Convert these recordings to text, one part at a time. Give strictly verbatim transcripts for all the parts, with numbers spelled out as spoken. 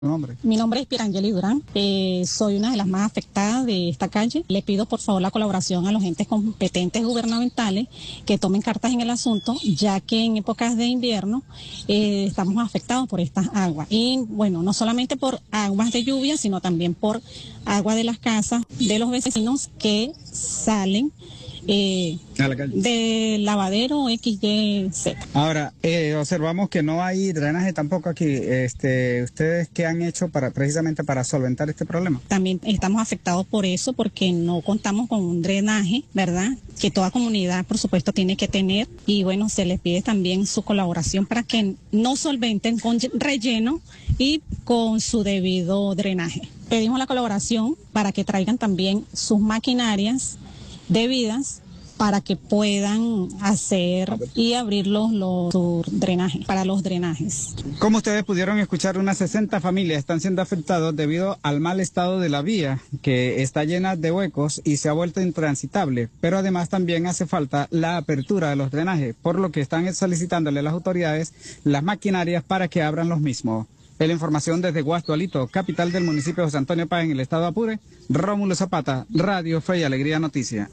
Nombre. Mi nombre es Pirangeli Durán, eh, soy una de las más afectadas de esta calle. Le pido por favor la colaboración a los entes competentes gubernamentales que tomen cartas en el asunto, ya que en épocas de invierno eh, estamos afectados por estas aguas. Y bueno, no solamente por aguas de lluvia, sino también por agua de las casas de los vecinos que salen Eh, a la calle. de lavadero X Y Z. Ahora, eh, observamos que no hay drenaje tampoco aquí. Este, ¿ustedes qué han hecho para precisamente para solventar este problema? También estamos afectados por eso, porque no contamos con un drenaje, ¿verdad? Que toda comunidad, por supuesto, tiene que tener. Y bueno, se les pide también su colaboración para que no solventen con relleno y con su debido drenaje. Pedimos la colaboración para que traigan también sus maquinarias debidas para que puedan hacer y abrir los, los su drenaje, para los drenajes. Como ustedes pudieron escuchar, unas sesenta familias están siendo afectadas debido al mal estado de la vía, que está llena de huecos y se ha vuelto intransitable, pero además también hace falta la apertura de los drenajes, por lo que están solicitándole a las autoridades las maquinarias para que abran los mismos. En la información desde Guasdualito, capital del municipio de José Antonio Páez, en el estado de Apure, Rómulo Zapata, Radio Fe y Alegría Noticias.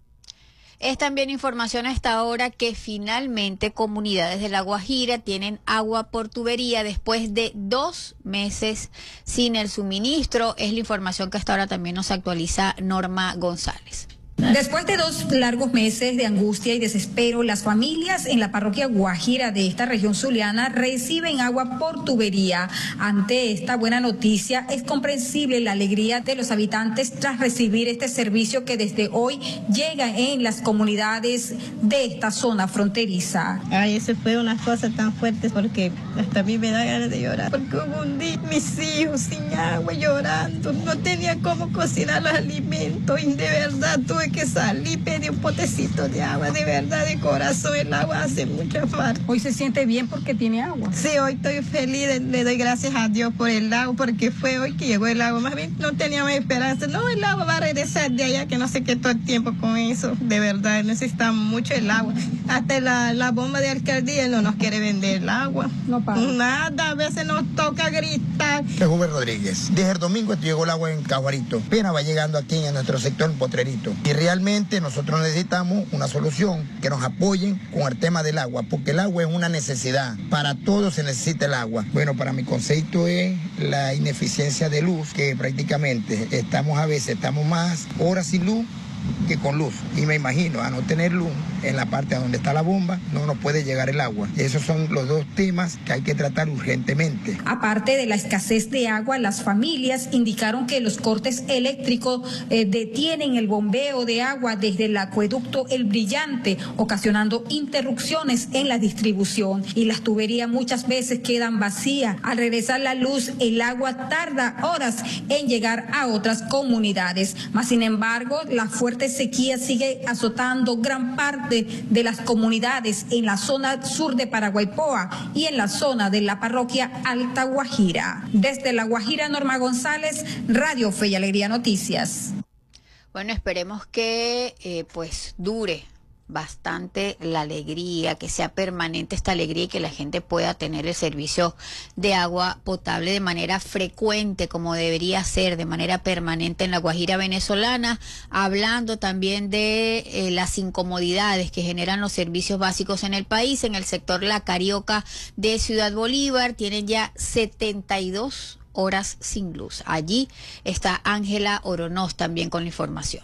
Es también información a esta hora que finalmente comunidades de La Guajira tienen agua por tubería después de dos meses sin el suministro. Es la información que hasta ahora también nos actualiza Norma González. Después de dos largos meses de angustia y desespero, las familias en la parroquia Guajira de esta región zuliana reciben agua por tubería. Ante esta buena noticia, es comprensible la alegría de los habitantes tras recibir este servicio que desde hoy llega en las comunidades de esta zona fronteriza. Ay, eso fue una cosa tan fuerte porque hasta a mí me da ganas de llorar. Porque hubo un día mis hijos sin agua llorando, no tenía cómo cocinar los alimentos y de verdad tuve que salir, pedí un potecito de agua, de verdad, de corazón, el agua hace mucha falta. Hoy se siente bien porque tiene agua. Sí, hoy estoy feliz, le doy gracias a Dios por el agua, porque fue hoy que llegó el agua, más bien no teníamos esperanza, no, el agua va a regresar de allá, que no sé qué todo el tiempo con eso, de verdad, necesitamos mucho el agua, hasta la, la bomba de alcaldía no nos quiere vender el agua, no para. Nada, a veces nos toca gritar. Es Rubén Rodríguez, desde el domingo llegó el agua en Caguarito, apenas va llegando aquí en nuestro sector Potrerito, y realmente nosotros necesitamos una solución que nos apoyen con el tema del agua, porque el agua es una necesidad, para todos se necesita el agua. Bueno, para mi concepto es la ineficiencia de luz, que prácticamente estamos a veces, estamos más horas sin luz que con luz, y me imagino a no tener luz en la parte donde está la bomba no nos puede llegar el agua. Esos son los dos temas que hay que tratar urgentemente. Aparte de la escasez de agua, las familias indicaron que los cortes eléctricos eh, detienen el bombeo de agua desde el acueducto El Brillante, ocasionando interrupciones en la distribución, y las tuberías muchas veces quedan vacías. Al regresar la luz, el agua tarda horas en llegar a otras comunidades. Mas sin embargo, la fuerte sequía sigue azotando gran parte de las comunidades en la zona sur de Paraguaypoa y en la zona de la parroquia Alta Guajira. Desde La Guajira, Norma González, Radio Fe y Alegría Noticias. Bueno, esperemos que eh, pues dure bastante la alegría, que sea permanente esta alegría y que la gente pueda tener el servicio de agua potable de manera frecuente, como debería ser, de manera permanente en la Guajira venezolana. Hablando también de eh, las incomodidades que generan los servicios básicos en el país, en el sector La Carioca de Ciudad Bolívar tienen ya setenta y dos horas sin luz. Allí está Ángela Oronoz también con la información.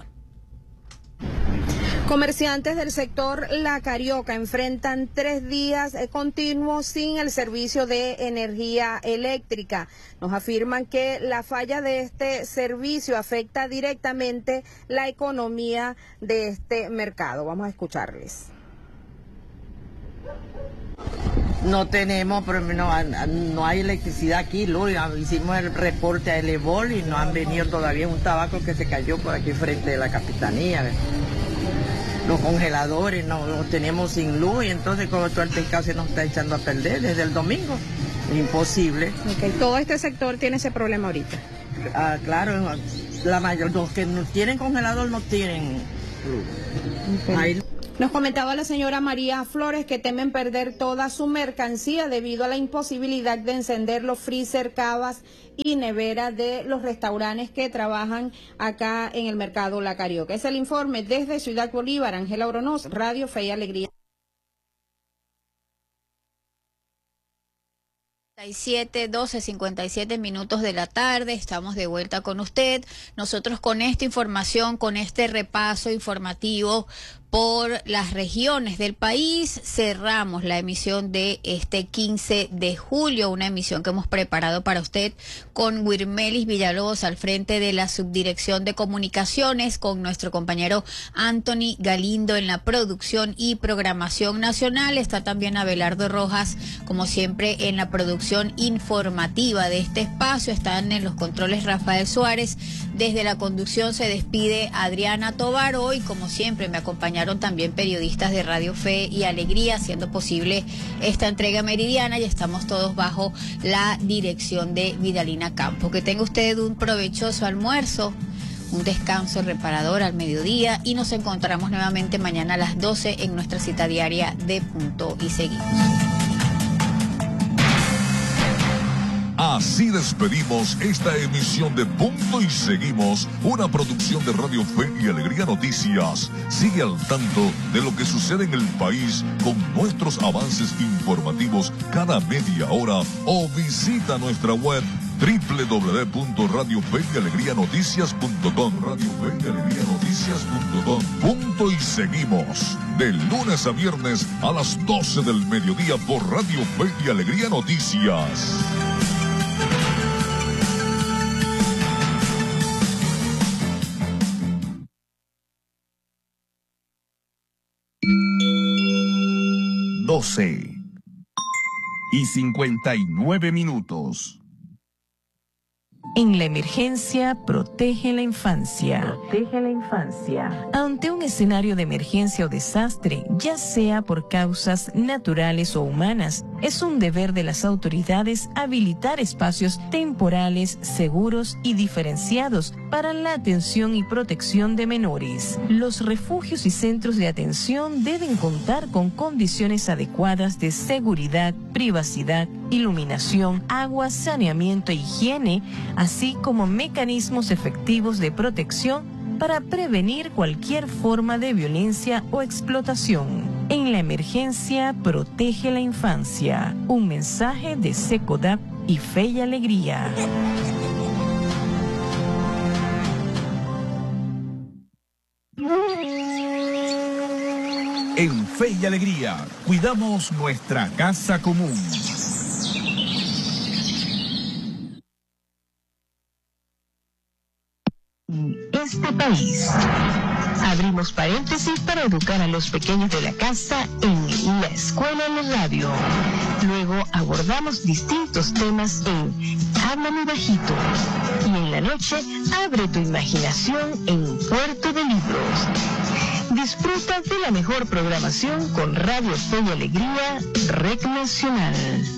Comerciantes del sector La Carioca enfrentan tres días continuos sin el servicio de energía eléctrica. Nos afirman que la falla de este servicio afecta directamente la economía de este mercado. Vamos a escucharles. No tenemos, pero no, no hay electricidad aquí, Luz. Hicimos el reporte a Elebol y no han venido todavía un tabaco que se cayó por aquí frente de la capitanía. Los congeladores no los tenemos sin luz y entonces con todo el pescado se nos está echando a perder desde el domingo. Imposible. Okay. ¿Todo este sector tiene ese problema ahorita? Ah, claro, la mayor, los que no tienen congelador no tienen luz. Okay. Ahí... Nos comentaba la señora María Flores que temen perder toda su mercancía debido a la imposibilidad de encender los freezer, cavas y neveras de los restaurantes que trabajan acá en el mercado La Carioca. Es el informe desde Ciudad Bolívar. Ángela Oronoz, Radio Fe y Alegría. cincuenta y siete, doce, cincuenta y siete minutos de la tarde, estamos de vuelta con usted. Nosotros con esta información, con este repaso informativo por las regiones del país, cerramos la emisión de este quince de julio, una emisión que hemos preparado para usted con Wirmelis Villalobos al frente de la Subdirección de Comunicaciones, con nuestro compañero Anthony Galindo en la producción y programación nacional. Está también Abelardo Rojas, como siempre, en la producción informativa de este espacio. Están en los controles Rafael Suárez. Desde la conducción se despide Adriana Tobar. Hoy, como siempre, me acompañaron también periodistas de Radio Fe y Alegría, haciendo posible esta entrega meridiana, y estamos todos bajo la dirección de Vidalina Campo. Que tenga usted un provechoso almuerzo, un descanso reparador al mediodía, y nos encontramos nuevamente mañana a las doce en nuestra cita diaria de Punto y Seguimos. Así despedimos esta emisión de Punto y Seguimos, una producción de Radio Fe y Alegría Noticias. Sigue al tanto de lo que sucede en el país con nuestros avances informativos cada media hora, o visita nuestra web doble u doble u doble u punto radio fe y alegría noticias punto com. Radio Fe y Alegría Noticias punto com. Punto y Seguimos, de lunes a viernes a las doce del mediodía por Radio Fe y Alegría Noticias. doce y cincuenta y nueve minutos. En la emergencia, protege la infancia. Protege la infancia. Ante un escenario de emergencia o desastre, ya sea por causas naturales o humanas, es un deber de las autoridades habilitar espacios temporales, seguros y diferenciados para la atención y protección de menores. Los refugios y centros de atención deben contar con condiciones adecuadas de seguridad, privacidad, iluminación, agua, saneamiento e higiene, así como mecanismos efectivos de protección para prevenir cualquier forma de violencia o explotación. En la emergencia, protege la infancia. Un mensaje de SECODAP y Fe y Alegría. En Fe y Alegría, cuidamos nuestra casa común. Este país. Abrimos paréntesis para educar a los pequeños de la casa en la Escuela en la Radio. Luego abordamos distintos temas en Háblame Bajito. Y en la noche, abre tu imaginación en Puerto de Libros. Disfruta de la mejor programación con Radio Fe y Alegría, Red Nacional.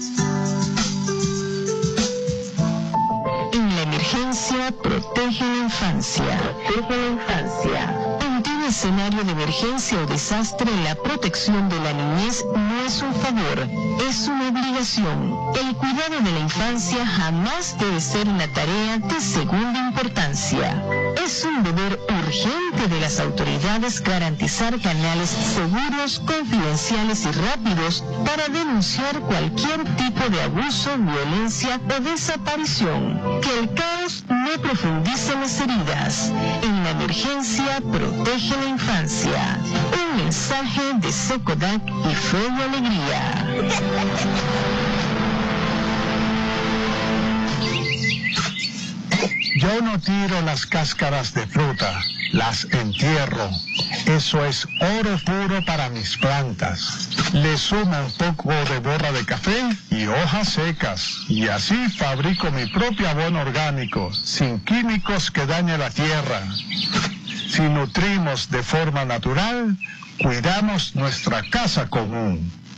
En la emergencia, protege la infancia. Protege la infancia. Ante un escenario de emergencia o desastre, la protección de la niñez no es un favor, es una obligación. El cuidado de la infancia jamás debe ser una tarea de segunda importancia. Es un deber urgente de las autoridades garantizar canales seguros, confidenciales y rápidos para denunciar cualquier tipo de abuso, violencia o desaparición. Que el caos no profundice en las heridas. En la emergencia, protege la infancia. Un mensaje de SECODAC y Fe y Alegría. Yo no tiro las cáscaras de fruta, las entierro. Eso es oro puro para mis plantas. Le sumo un poco de borra de café y hojas secas. Y así fabrico mi propio abono orgánico, sin químicos que dañen la tierra. Si nutrimos de forma natural, cuidamos nuestra casa común.